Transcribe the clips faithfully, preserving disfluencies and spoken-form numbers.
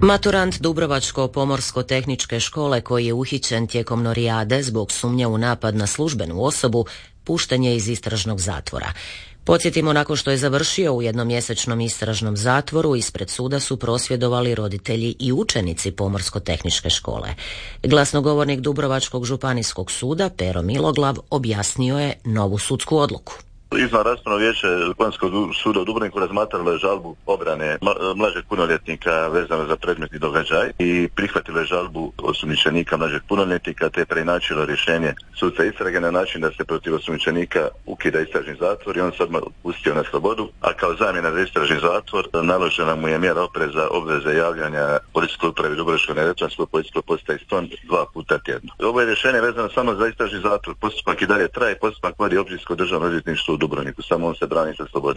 Maturant Dubrovačko-pomorsko-tehničke škole koji je uhićen tijekom norijade zbog sumnje u napad na službenu osobu pušten je iz istražnog zatvora. Podsjetimo, nakon što je završio u jednomjesečnom istražnom zatvoru, ispred suda su prosvjedovali roditelji i učenici Pomorsko-tehničke škole. Glasnogovornik Dubrovačkog županijskog suda Pero Miloglav objasnio je novu sudsku odluku. Izvanraspravno vijeće Županijskog suda u Dubrovniku razmatralo je žalbu obrane mlađeg punoljetnika vezano za predmetni događaj i prihvatilo je žalbu osumnjičenika mlađeg punoljetnika te preinačilo rješenje suca istrage na način da se protiv osumnjičenika ukida istražni zatvor i on se odmah pustio na slobodu, a kao zamjena za istražni zatvor naložena mu je mjera opreza obveze javljanja policijskoj upravi Dubrovačko-neretvanskoj policijskoj postaji Ston dva puta tjedno. Ovo je rješenje vezano samo za istražni zatvor, postupak i dalje traje, postupak vodi Općinsko državno odvjetništvo u Dubrovniku, samo on se brani sa slobode.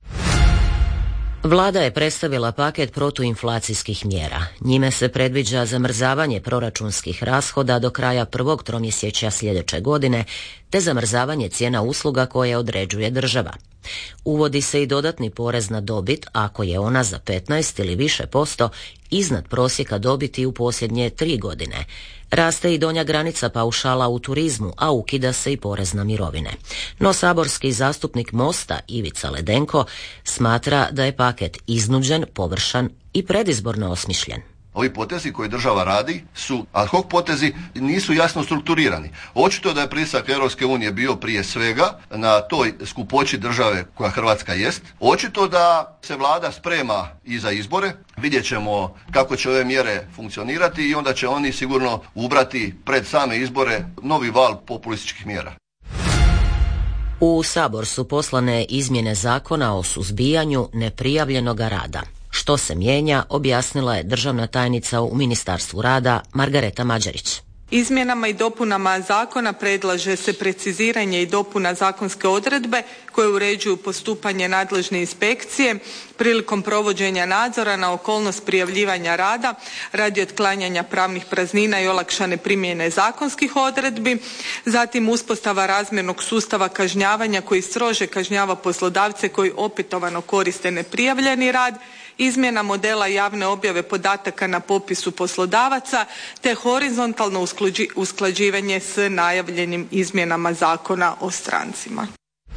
Vlada je predstavila paket protuinflacijskih mjera. Njime se predviđa zamrzavanje proračunskih rashoda do kraja prvog tromjesečja sljedeće godine, te zamrzavanje cijena usluga koje određuje država. Uvodi se i dodatni porez na dobit ako je ona za petnaest ili više posto iznad prosjeka dobiti u posljednje tri godine. Raste i donja granica paušala u turizmu, a ukida se i porez na mirovine. No saborski zastupnik Mosta Ivica Ledenko smatra da je paket iznuđen, površan i predizborno osmišljen. Ovi potezi koje država radi su ad hoc potezi, nisu jasno strukturirani. Očito da je pritisak Europske unije bio prije svega na toj skupoći države koja Hrvatska jest. Očito da se vlada sprema i za izbore. Vidjet ćemo kako će ove mjere funkcionirati i onda će oni sigurno ubrati pred same izbore novi val populističkih mjera. U Sabor su poslane izmjene zakona o suzbijanju neprijavljenog rada. Što se mijenja, objasnila je državna tajnica u Ministarstvu rada Margareta Mađarić. Izmjenama i dopunama zakona predlaže se preciziranje i dopuna zakonske odredbe koje uređuju postupanje nadležne inspekcije prilikom provođenja nadzora na okolnost prijavljivanja rada radi otklanjanja pravnih praznina i olakšane primjene zakonskih odredbi, zatim uspostava razmjernog sustava kažnjavanja koji strože kažnjava poslodavce koji opetovano koriste neprijavljeni rad, izmjena modela javne objave podataka na popisu poslodavaca te horizontalno usklađivanje s najavljenim izmjenama Zakona o strancima.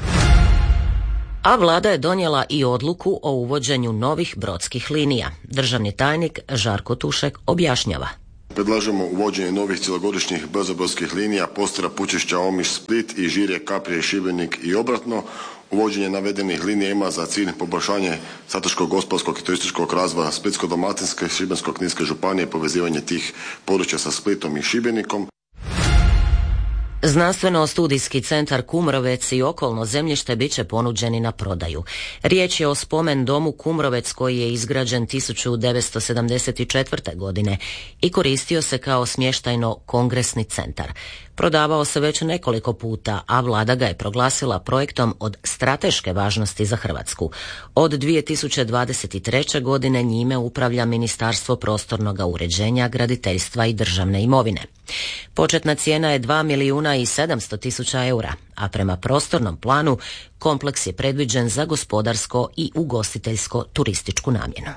A vlada je donijela i odluku o uvođenju novih brodskih linija. Državni tajnik Žarko Tušek objašnjava. Predlažemo uvođenje novih cjelogodišnjih brzobrodskih linija Postira, Pučišća, Omiš, Split i Žirje, Kaprije, Šibenik i obratno. Uvođenje navedenih linija ima za cilj poboljšanje strateškog, gospodarskog i turističkog razvoja Splitsko-dalmatinske i Šibensko-kninske županije, povezivanje tih područja sa Splitom i Šibenikom. Znanstveno-studijski centar Kumrovec i okolno zemljište bit će ponuđeni na prodaju. Riječ je o spomen domu Kumrovec koji je izgrađen tisuću devetsto sedamdeset četvrte. godine i koristio se kao smještajno-kongresni centar. Prodavao se već nekoliko puta, a vlada ga je proglasila projektom od strateške važnosti za Hrvatsku. Od dvije tisuće dvadeset treće. godine njime upravlja Ministarstvo prostornog uređenja, graditeljstva i državne imovine. Početna cijena je dva milijuna i sedamsto tisuća eura, a prema prostornom planu kompleks je predviđen za gospodarsko i ugostiteljsko turističku namjenu.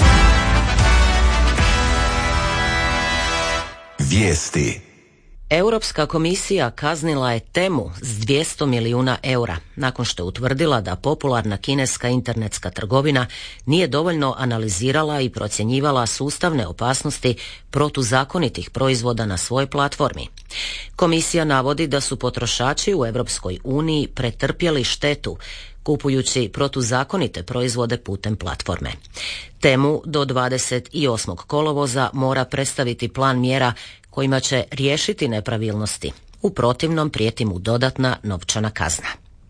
Vijesti. Europska komisija kaznila je Temu s dvjesto milijuna eura nakon što je utvrdila da popularna kineska internetska trgovina nije dovoljno analizirala i procjenjivala sustavne opasnosti protuzakonitih proizvoda na svojoj platformi. Komisija navodi da su potrošači u Europskoj uniji pretrpjeli štetu kupujući protuzakonite proizvode putem platforme. Temu do dvadeset osmog kolovoza mora predstaviti plan mjera kojima će riješiti nepravilnosti. U protivnom prijeti mu dodatna novčana kazna.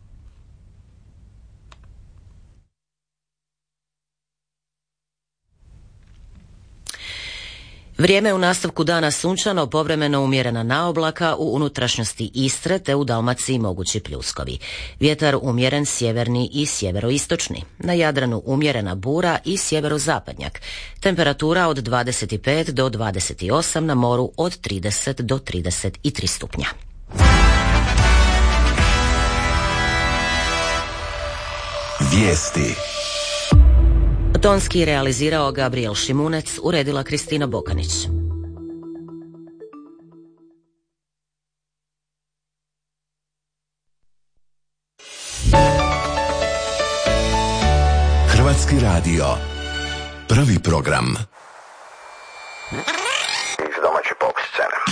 Vrijeme u nastavku dana sunčano, povremeno umjerena naoblaka, u unutrašnjosti Istre te u Dalmaciji mogući pljuskovi. Vjetar umjeren sjeverni i sjeveroistočni. Na Jadranu umjerena bura i sjeverozapadnjak. Temperatura od dvadeset pet do dvadeset osam, na moru od trideset do trideset tri stupnja. Vijesti. Tonski realizirao Gabriel Šimunec, uredila Kristina Bokanić. Hrvatski radio. Prvi program.